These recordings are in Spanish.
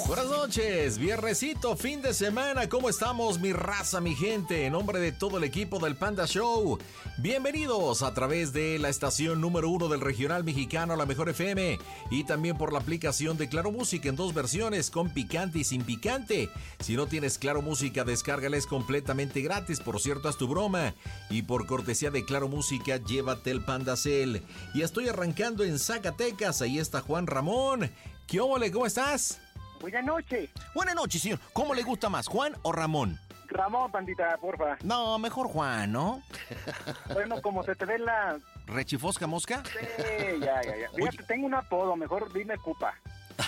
Buenas noches, viernesito, fin de semana, ¿cómo estamos mi raza, mi gente? En nombre de todo el equipo del Panda Show, bienvenidos a través de la estación número 1 del regional mexicano, La Mejor FM, y también por la aplicación de Claro Música en dos versiones, con picante y sin picante. Si no tienes Claro Música, descárgala, es completamente gratis, por cierto, haz tu broma. Y por cortesía de Claro Música, llévate el Panda Cell. Y estoy arrancando en Zacatecas, ahí está Juan Ramón. ¿Qué óvole? ¿Cómo estás? Buenas noches. Buenas noches, señor. ¿Cómo le gusta más, Juan o Ramón? Ramón, pandita, porfa. No, mejor Juan, ¿no? Bueno, como se te ve la... ¿Rechifosca mosca? Sí, ya. Fíjate, tengo un apodo, mejor dime Cupa.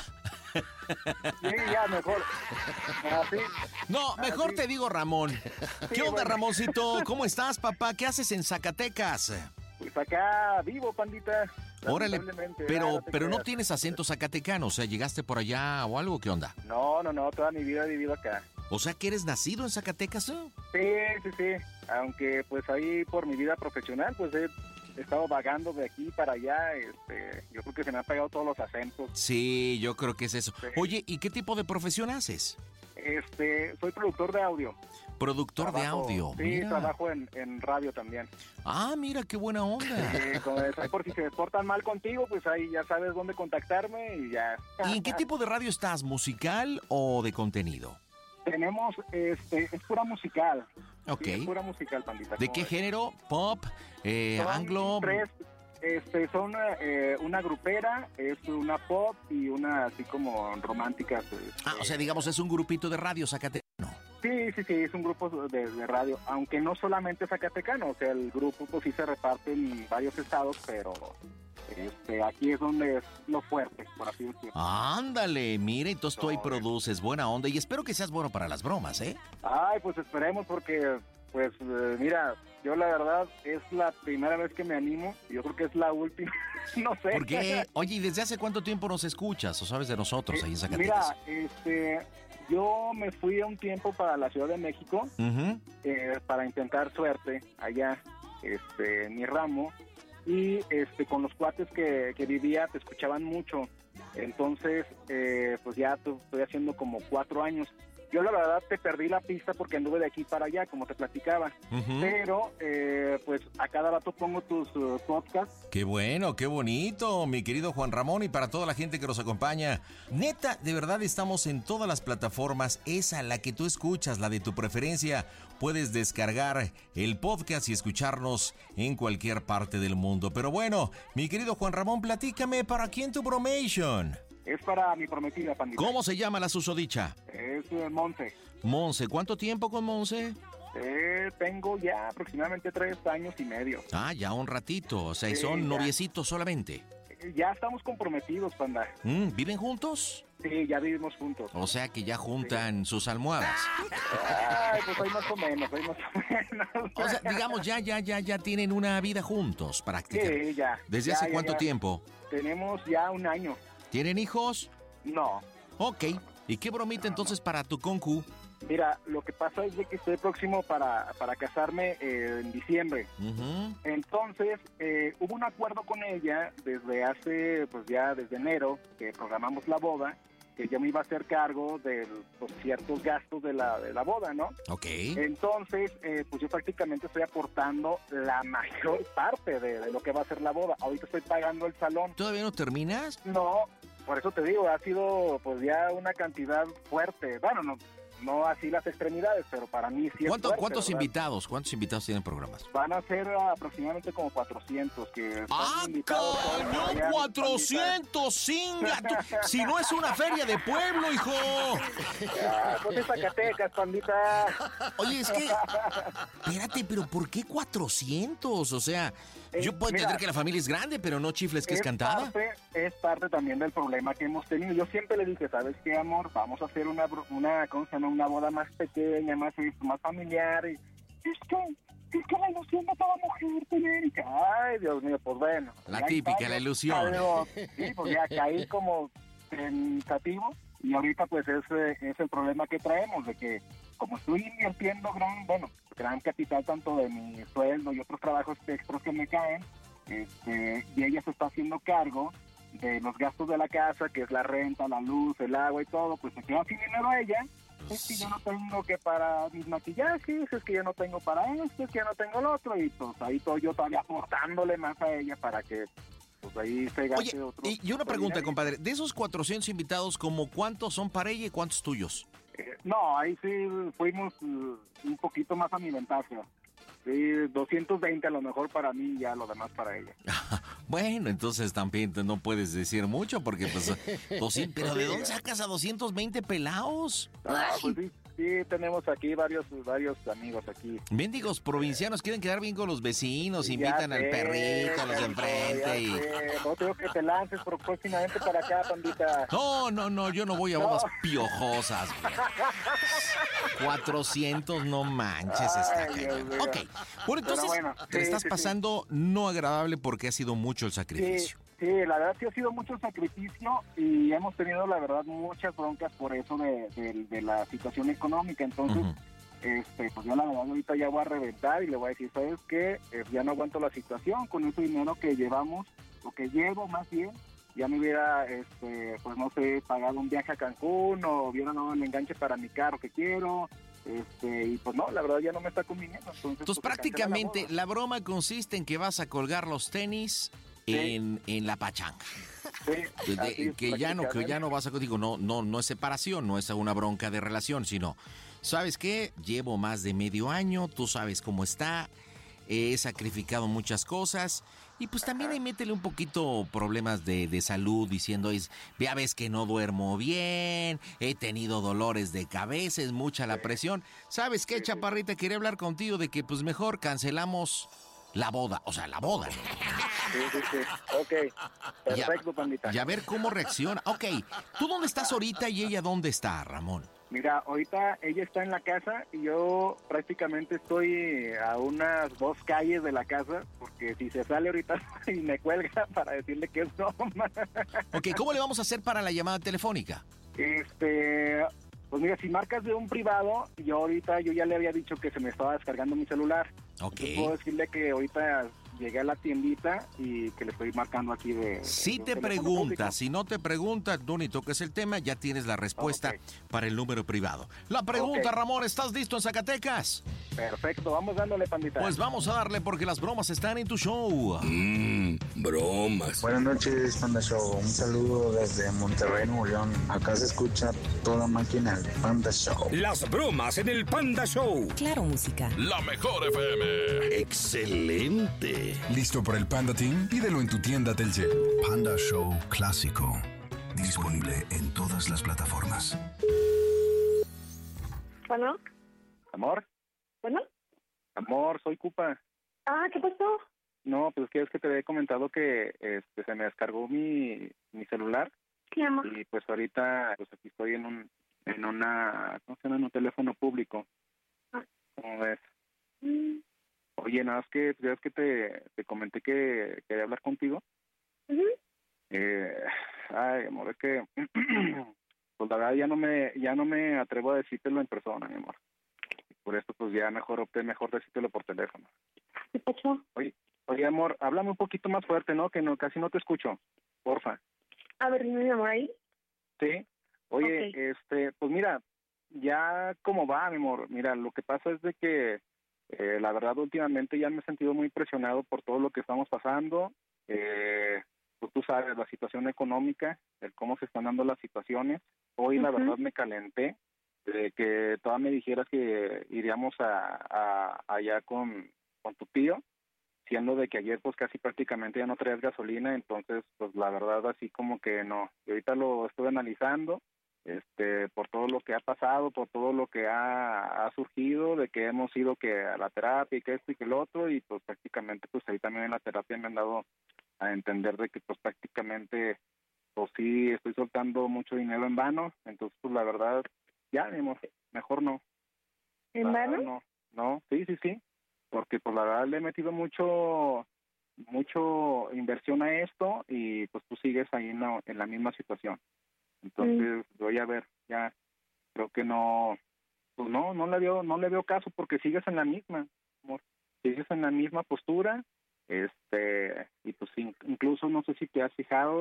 Sí, ya, mejor. Así. No, mejor te digo Ramón. ¿Qué onda, bueno. Ramoncito? ¿Cómo estás, papá? ¿Qué haces en Zacatecas? Pues acá vivo, pandita. Órale, Lamentablemente, pero te no creas. tienes acento zacatecano, o sea, ¿llegaste por allá o algo? ¿Qué onda? No, toda mi vida he vivido acá. O sea, ¿que eres nacido en Zacatecas? Sí. Aunque pues ahí por mi vida profesional, pues he estado vagando de aquí para allá. Yo creo que se me han pegado todos los acentos. Sí, yo creo que es eso. Sí. Oye, ¿y qué tipo de profesión haces? Soy productor de audio. Productor de Trabajo- audio. Sí, Mira. trabajo en radio también. Ah, mira, qué buena onda. Como es, ahí por si se portan mal contigo, pues ahí ya sabes dónde contactarme y ya. ¿Y en qué tipo de radio estás? ¿Musical o de contenido? Tenemos, es pura musical. Ok. Sí, es pura musical, pandita. ¿De ¿cómo qué ves? género? ¿Pop? Son ¿Anglo? tres, son una grupera, es una pop y una así como romántica. Ah, o sea, digamos, es un grupito de radio zacatecano. Sí, es un grupo de radio, aunque no solamente zacatecano, o sea, el grupo pues sí se reparte en varios estados, pero aquí es donde es lo fuerte, por así decirlo. Ándale, mira, entonces tú ahí No, produces buena onda y espero que seas bueno para las bromas, ¿eh? Ay, pues esperemos porque, pues, mira, yo la verdad es la primera vez que me animo, yo creo que es la última, no sé. Porque, oye, ¿y desde hace cuánto tiempo nos escuchas o sabes de nosotros ahí en Zacatecas? Mira, yo me fui a un tiempo para la Ciudad de México Ujú. para intentar suerte allá, en mi ramo, y con los cuates que vivía te escuchaban mucho, entonces, pues ya estoy haciendo como 4 años. Yo la verdad te perdí la pista porque anduve de aquí para allá, como te platicaba. Ujú. Pero, pues a cada rato pongo tus podcasts. Qué bueno, qué bonito, mi querido Juan Ramón, y para toda la gente que nos acompaña. Neta, de verdad estamos en todas las plataformas, esa la que tú escuchas, la de tu preferencia. Puedes descargar el podcast y escucharnos en cualquier parte del mundo. Pero bueno, mi querido Juan Ramón, platícame, ¿para quién tu bromation? Es para mi prometida, pandita. ¿Cómo se llama la susodicha? Es Monse. Monse, ¿cuánto tiempo con Monse? Tengo ya aproximadamente 3 años y medio. Ah, ya un ratito, o sea, y Sí, son ya. noviecitos solamente. Ya estamos comprometidos, panda. ¿Viven juntos? Sí, ya vivimos juntos. O sea que ya juntan sus almohadas. Ay, pues hay más o menos. O sea, digamos, ya tienen una vida juntos prácticamente. Sí, ya. ¿Desde Ya, hace ya, cuánto ya. tiempo? Tenemos ya 1 año. ¿Tienen hijos? No. Ok. ¿Y qué bromita entonces para tu concu? Mira, lo que pasa es de que estoy próximo para casarme en diciembre. Ujú. Entonces, hubo un acuerdo con ella desde hace, pues ya desde enero, que programamos la boda, que ella me iba a hacer cargo de los ciertos gastos de la boda, ¿no? Ok. Entonces, pues yo prácticamente estoy aportando la mayor parte de lo que va a ser la boda. Ahorita estoy pagando el salón. ¿Todavía no terminas? No, por eso te digo, ha sido pues ya una cantidad fuerte. Bueno, no así las extremidades, pero para mí sí es fuerte, ¿Cuántos ¿verdad? ¿Cuántos invitados tienen programas? Van a ser aproximadamente como 400 que están ¡Ah, invitados todos por cañón! allá, ¡400! ¡Singa! Si no es una feria de pueblo, hijo. Pues es Zacatecas, pandita. Oye, es que... Espérate, pero ¿por qué 400? O sea, yo puedo mira, entender que la familia es grande, pero no chifles que es cantada. Es parte también del problema que hemos tenido. Yo siempre le dije, ¿sabes qué, amor? Vamos a hacer una ¿cómo se llama? Una boda más pequeña, más familiar. Y es que la ilusión de toda mujer tener. Ay, Dios mío, pues bueno. La ya típica, está, la ilusión. Sí, pues ya caí como pensativo. Y ahorita pues es el problema que traemos, de que como estoy invirtiendo gran capital tanto de mi sueldo y otros trabajos extras que me caen, y ella se está haciendo cargo, de los gastos de la casa, que es la renta, la luz, el agua y todo, pues se queda sin dinero ella. Es que yo no tengo que para mis maquillajes, es que yo no tengo para esto, es que yo no tengo lo otro, y pues ahí todo yo todavía aportándole más a ella para que pues ahí se gaste. Oye, otro. y una pregunta, compadre, de esos 400 invitados, ¿como cuántos son para ella y cuántos tuyos? No, ahí sí fuimos un poquito más a mi ventaja. Sí, 220 a lo mejor para mí y ya lo demás para ella. Bueno, entonces también no puedes decir mucho porque pues 200, pero ¿de dónde sacas a 220 pelados? Pues sí, tenemos aquí varios amigos aquí. Mendigos provincianos quieren quedar bien con los vecinos, invitan al perrito, a los de enfrente y... No tengo que te lances próximamente para acá, pandita. No, yo no voy a bodas piojosas, güey. 400, no manches, está cañón. Ok, bueno, entonces te estás pasando no agradable porque ha sido mucho el sacrificio. Sí, la verdad sí ha sido mucho sacrificio y hemos tenido, la verdad, muchas broncas por eso de la situación económica. Entonces, pues yo la verdad ahorita ya voy a reventar y le voy a decir, ¿sabes qué? Ya no aguanto la situación con ese dinero que llevamos, o que llevo más bien. Ya me hubiera, pues no sé, pagado un viaje a Cancún o hubiera dado el enganche para mi carro que quiero. Y pues no, la verdad ya no me está conviniendo. Entonces pues prácticamente la broma consiste en que vas a colgar los tenis en la pachanga. Sí, que ya no vas a, digo, no es separación, no es una bronca de relación, sino, ¿sabes qué? Llevo más de medio año, tú sabes cómo está, he sacrificado muchas cosas. Y pues también ahí métele un poquito problemas de salud, diciendo, ya ves que no duermo bien, he tenido dolores de cabeza, es mucha la presión. ¿Sabes qué, chaparrita? Quería hablar contigo de que pues mejor cancelamos la boda, o sea, la boda. Sí. Ok, perfecto, pandita. Y a ver cómo reacciona. Ok, ¿tú dónde estás ahorita y ella dónde está, Ramón? Mira, ahorita ella está en la casa y yo prácticamente estoy a unas 2 calles de la casa, porque si se sale ahorita y me cuelga para decirle que es broma. Ok, ¿cómo le vamos a hacer para la llamada telefónica? Pues mira, si marcas de un privado, yo ya le había dicho que se me estaba descargando mi celular. Ok. Entonces puedo decirle que ahorita llegué a la tiendita y que le estoy marcando aquí de... Si te pregunta, si no te pregunta, tú ni toques el tema, ya tienes la respuesta para el número privado. La pregunta, Ramón, ¿estás listo en Zacatecas? Perfecto, vamos dándole, pandita. Pues vamos a darle porque las bromas están en tu show. Bromas. Buenas noches, Panda Show. Un saludo desde Monterrey, Nuevo León. Acá se escucha toda máquina el Panda Show. Las bromas en el Panda Show. Claro, música. La mejor FM. Excelente. ¿Listo para el Panda Team? Pídelo en tu tienda Telcel. Panda Show Clásico. Disponible en todas las plataformas. Bueno. ¿Amor? Bueno. Amor, soy Cupa. ¿Qué pasó? No, pues es que te había comentado que se me descargó mi celular. Sí, amor. Y pues ahorita pues aquí estoy en un teléfono público. ¿Cómo ves? Oye, nada más que ya ves que te comenté que quería hablar contigo. Ay, amor, es que pues la verdad ya no me atrevo a decírtelo en persona, mi amor. Por eso pues ya opté mejor decírtelo por teléfono. ¿Qué pasó? Oye, amor, háblame un poquito más fuerte, ¿no? Que casi no te escucho, porfa. A ver, dime, mi amor, ahí. Sí. Oye, Okay. Pues mira, ya cómo va, mi amor. Mira, lo que pasa es de que la verdad últimamente ya me he sentido muy presionado por todo lo que estamos pasando. Pues tú sabes, la situación económica, el cómo se están dando las situaciones. Hoy la verdad me calenté de que toda me dijeras que iríamos allá con tu tío, siendo de que ayer pues casi prácticamente ya no traías gasolina, entonces pues la verdad así como que no. Y ahorita lo estuve analizando, por todo lo que ha pasado, por todo lo que ha surgido, de que hemos ido que a la terapia y que esto y que el otro, y pues prácticamente pues ahí también en la terapia me han dado a entender de que pues prácticamente pues sí estoy soltando mucho dinero en vano, entonces pues la verdad ya mejor no. ¿En vano? No, sí, porque pues la verdad le he metido mucho inversión a esto y pues tú sigues ahí en la misma situación. Entonces voy a ver, ya creo que no, pues no le veo caso porque sigues en la misma, amor, sigues en la misma postura, y pues incluso no sé si te has fijado,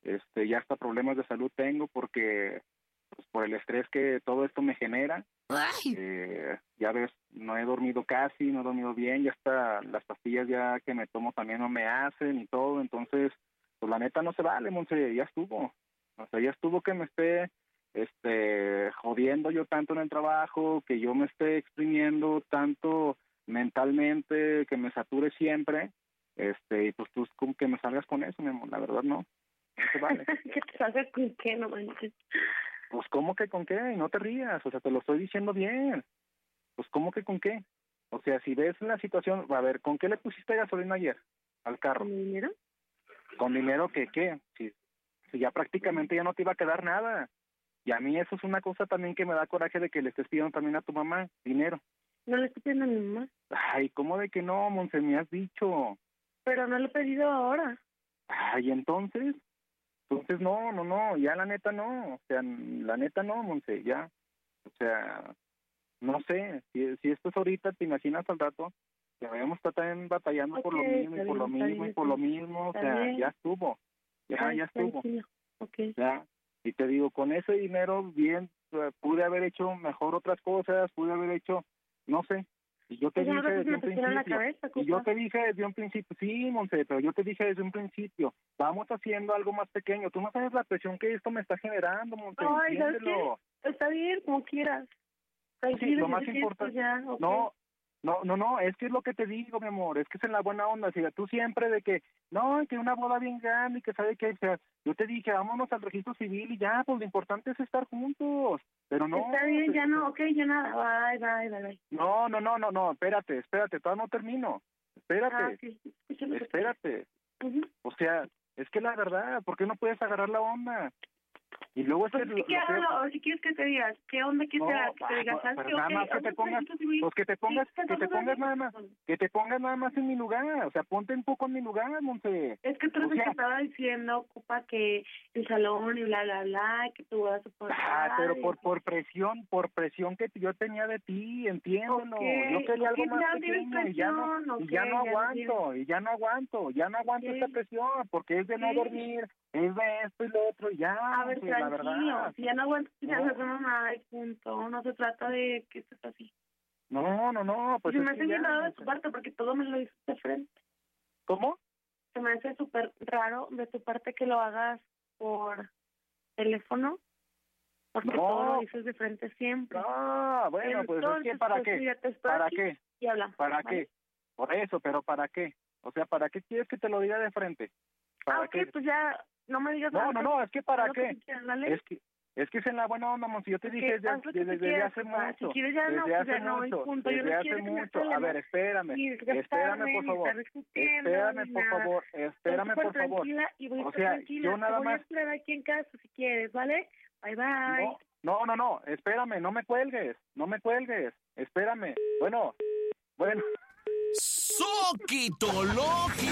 ya hasta problemas de salud tengo porque pues, por el estrés que todo esto me genera. Ya ves, no he dormido casi, no he dormido bien, ya hasta las pastillas ya que me tomo también no me hacen y todo, entonces, pues la neta no se vale, Monse, ya estuvo. O sea, ya estuvo que me esté jodiendo yo tanto en el trabajo, que yo me esté exprimiendo tanto mentalmente, que me sature siempre, y pues tú como que me salgas con eso, mi amor, la verdad no se vale. ¿Qué te salgas con qué, no manches? Pues ¿cómo que con qué? No te rías, o sea, te lo estoy diciendo bien. Pues ¿cómo que con qué? O sea, si ves la situación, a ver, ¿con qué le pusiste gasolina ayer al carro? ¿Con dinero? ¿Con dinero que qué? Si ya prácticamente ya no te iba a quedar nada. Y a mí eso es una cosa también que me da coraje de que le estés pidiendo también a tu mamá dinero. No le estoy pidiendo a mi mamá. Ay, ¿cómo de que no, Monse? Me has dicho. Pero no lo he pedido ahora. Ay, entonces no, ya la neta no. O sea, la neta no, Monse, ya. O sea, no sé, si esto es ahorita, ¿te imaginas al rato? Que vayamos a estar también batallando por lo mismo, y por lo mismo, y por lo mismo. O sea, ya estuvo. Ya estuvo. Okay. Ya. Y te digo, con ese dinero, bien, pude haber hecho mejor otras cosas, pude haber hecho, no sé. Y yo te dije desde un principio, sí, Monse, pero yo te dije desde un principio, vamos haciendo algo más pequeño. Tú no sabes la presión que esto me está generando, Monse, entiéndelo. Está bien, como quieras. Sí, lo más importante, No, es que es lo que te digo, mi amor, es que es en la buena onda, si tú siempre de que, no, que una boda bien grande y que sabe que, o sea, yo te dije, vámonos al registro civil y ya, pues lo importante es estar juntos, pero no. Está bien, ya no, ok, ya nada, bye. No, espérate, todavía no termino, espérate. O sea, es que la verdad, ¿por qué no puedes agarrar la onda? Y luego pues si quieres que te digas, ¿qué onda quieres que te digas? Pero nada más que te pongas nada más en mi lugar, o sea, ponte un poco en mi lugar, Monse. Es que tú eres el que estaba diciendo, ocupa que el salón y bla, que tú vas a soportar. Pero por presión que yo tenía de ti, entiéndelo. Yo quería algo más pequeño y ya no aguanto esa presión, porque es de no dormir, es de esto y lo otro, ya. A ver, la verdad. Si ya no aguantas, ya no hacemos nada, y punto. No se trata de que estés así. No, pues se me hace bien raro de tu parte, porque todo me lo dices de frente. ¿Cómo? Se me hace súper raro de tu parte que lo hagas por teléfono, porque todo lo dices de frente siempre. No, bueno, entonces, pues es que ¿para qué? ¿Para qué? Y hablamos. ¿Para qué? Por eso, pero ¿para qué? O sea, ¿para qué quieres que te lo diga de frente? ¿Para qué? Pues ya, no me digas nada. No, es que ¿para qué? Es que es en la buena onda, Monse. Yo te dije desde hace mucho. Si quieres ya desde hace mucho. A ver, espérame por favor. O sea, yo nada más. Voy a esperar aquí en casa si quieres, ¿vale? Bye. No, espérame, no me cuelgues. Espérame. Bueno. ¡Soquito Loki!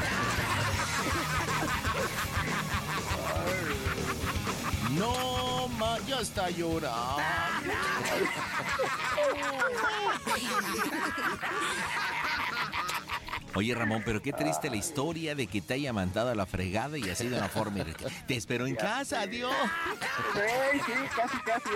No, ya está llorando. Oye, Ramón, pero qué triste la historia de que te haya mandado a la fregada y así de una forma. Te espero en casa, adiós. Sí, casi.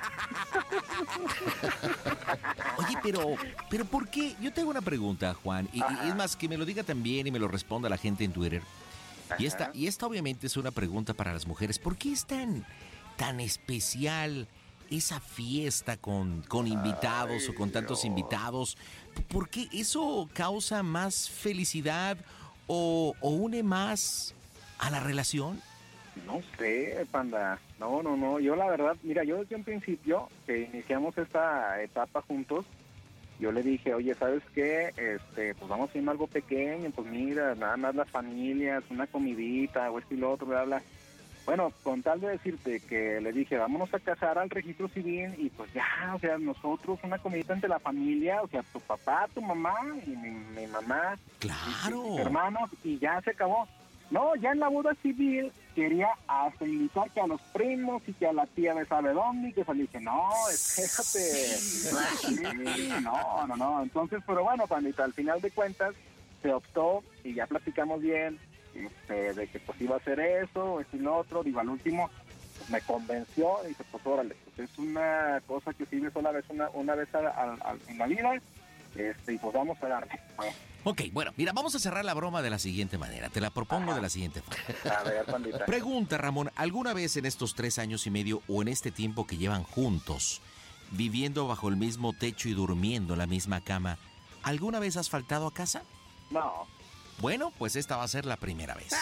Oye, pero ¿por qué? Yo te hago una pregunta, Juan, y es más, que me lo diga también y me lo responda la gente en Twitter. Y esta obviamente es una pregunta para las mujeres. ¿Por qué es tan especial esa fiesta con invitados o con tantos invitados? ¿Por qué eso causa más felicidad o une más a la relación? No sé, Panda. No. Yo la verdad, mira, yo desde un principio que iniciamos esta etapa juntos, yo le dije, oye, ¿sabes qué? Pues vamos a hacer algo pequeño, pues mira, nada más las familias, una comidita, o esto y lo otro, bla. Bueno, con tal de decirte que le dije, vámonos a casar al registro civil y pues ya, o sea, nosotros una comidita entre la familia, o sea, tu papá, tu mamá y mi mamá, claro, y mis hermanos, y ya se acabó. No, ya en la boda civil quería hasta invitar que a los primos y que a la tía de sabe dónde, y que se le dije, no, espérate. Sí, no. Entonces, pero bueno, Pandita, al final de cuentas se optó y ya platicamos bien de que pues iba a hacer eso, esto y lo otro. Digo, al último pues, me convenció y dije, pues órale, pues es una cosa que sirve sola vez una vez en la vida, y pues vamos a darle. Ok, bueno, mira, vamos a cerrar la broma de la siguiente manera. Te la propongo de la siguiente forma. A ver, pandita. Pregunta, Ramón, ¿alguna vez en estos 3 años y medio o en este tiempo que llevan juntos, viviendo bajo el mismo techo y durmiendo en la misma cama, ¿alguna vez has faltado a casa? No. Bueno, pues esta va a ser la primera vez.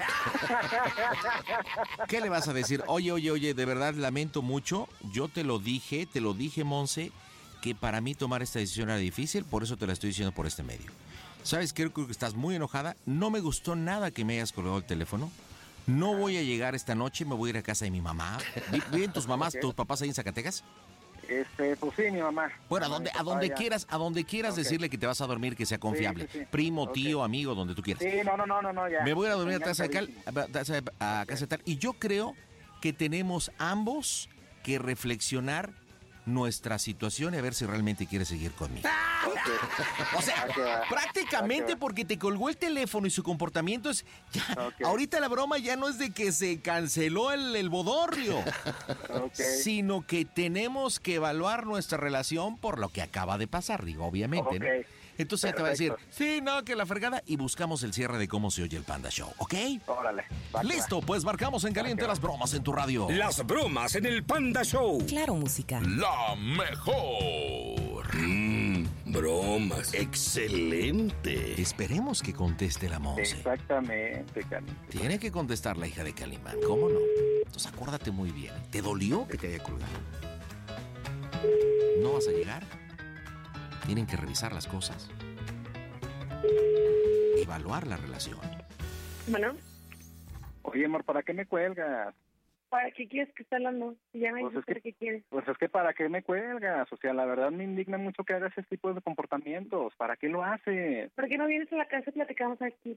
¿Qué le vas a decir? Oye, de verdad lamento mucho. Yo te lo dije, Monse, que para mí tomar esta decisión era difícil, por eso te la estoy diciendo por este medio. ¿Sabes? Creo que estás muy enojada. No me gustó nada que me hayas colgado el teléfono. No voy a llegar esta noche, me voy a ir a casa de mi mamá. ¿Viven tus mamás, tus papás ahí en Zacatecas? Pues sí, mi mamá. Bueno, a donde quieras okay. Decirle que te vas a dormir, que sea confiable. Sí. Primo, tío, amigo, donde tú quieras. Sí, no, ya. Me voy a ir a dormir a casa de tal. Y yo creo que tenemos ambos que reflexionar nuestra situación y a ver si realmente quieres seguir conmigo. Okay. O sea, prácticamente porque te colgó el teléfono y su comportamiento es... Ahorita la broma ya no es de que se canceló el bodorrio, sino que tenemos que evaluar nuestra relación por lo que acaba de pasar, digo, obviamente, ¿no? Entonces ya te va a decir, sí, no, que la fregada, y buscamos el cierre de cómo se oye el Panda Show, ¿ok? Órale. Listo, pues marcamos en caliente las bromas en tu radio. Las bromas en el Panda Show. Claro, música. La mejor. Bromas. Excelente. Esperemos que conteste la Monse. Exactamente, Calimán. Tiene que contestar la hija de Calimán, ¿cómo no? Entonces acuérdate muy bien. ¿Te dolió que te haya colgado? ¿No vas a llegar? Tienen que revisar las cosas. Evaluar la relación. Bueno. Oye, amor, ¿para qué me cuelgas? ¿Para qué quieres que esté hablando? Ya me dijiste qué quieres. Pues es que ¿para qué me cuelgas? O sea, la verdad me indigna mucho que hagas ese tipo de comportamientos. ¿Para qué lo haces? ¿Por qué no vienes a la casa y platicamos aquí?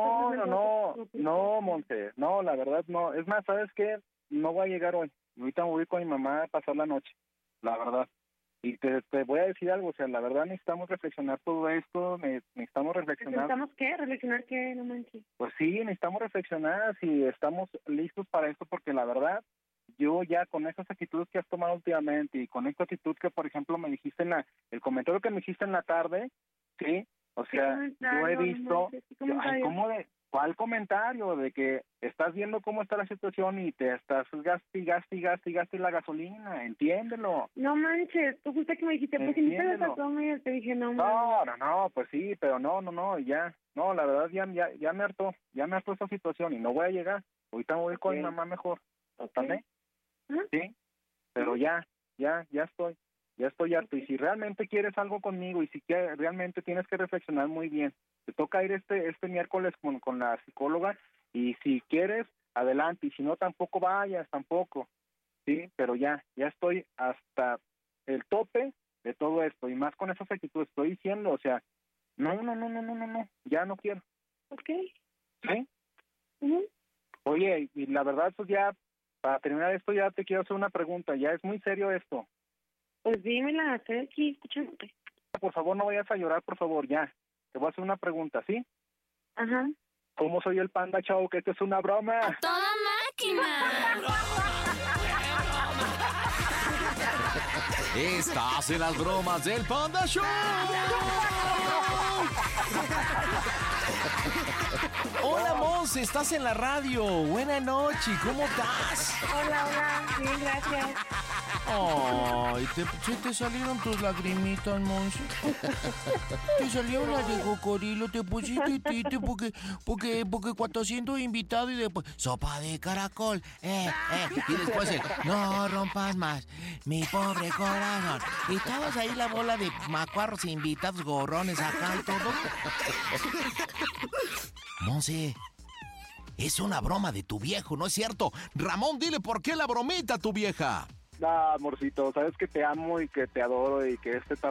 No, Monte. No, la verdad no. Es más, ¿sabes qué? No voy a llegar hoy. Ahorita me voy con mi mamá a pasar la noche. La verdad. Y te voy a decir algo, o sea, la verdad necesitamos reflexionar todo esto, necesitamos reflexionar. ¿Necesitamos qué? ¿Reflexionar qué? No manches. Pues sí, necesitamos reflexionar si estamos listos para esto, porque la verdad, yo ya con esas actitudes que has tomado últimamente y con esta actitud que, por ejemplo, me dijiste el comentario que me dijiste en la tarde, ¿sí? O sea, yo he visto, ¿cuál comentario? De que estás viendo cómo está la situación y te estás gaste la gasolina, entiéndelo. No manches, tú fuiste que me dijiste, pues si no te desató, y te dije no. No, pues sí, pero no, ya, no, la verdad ya me hartó esa situación y no voy a llegar, ahorita me voy con mi mamá mejor, ¿también? Sí, pero ya estoy harto, y si realmente quieres algo conmigo y si realmente tienes que reflexionar muy bien, te toca ir este miércoles con la psicóloga, y si quieres, adelante, y si no, tampoco vayas, ¿sí? Pero ya estoy hasta el tope de todo esto, y más con esas actitudes, estoy diciendo, o sea, no, ya no quiero. Ok. ¿Sí? Oye, y la verdad, pues ya, para terminar esto, ya te quiero hacer una pregunta, ya es muy serio esto. Pues dímela, estoy aquí escuchándote. Por favor, no vayas a llorar, por favor, ya. Te voy a hacer una pregunta, ¿sí? Ajá. ¿Cómo soy el Panda Show? Que esto es una broma. ¡A toda máquina! Estás en las bromas del Panda Show. Hola, Monse, estás en la radio. Buenas noches, ¿cómo estás? Hola, bien, gracias. Ay, te salieron tus lagrimitas, Monse. Te salieron las de cocodrilo, te pusiste triste porque 400 invitados y después sopa de caracol, y después no rompas más, mi pobre corazón. Y todos ahí la bola de macuarros invitados, gorrones acá y todo. Monse, es una broma de tu viejo, ¿no es cierto? Ramón, dile por qué la bromita a tu vieja. No, amorcito, sabes que te amo y que te adoro y que esta